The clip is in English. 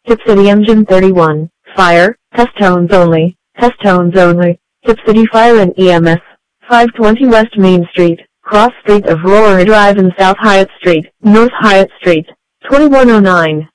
Tip City Engine 31. Fire, test tones only, test tones only. Tip City Fire and EMS. 520 West Main Street, cross street of Aurora Drive and South Hyatt Street, North Hyatt Street. 2109.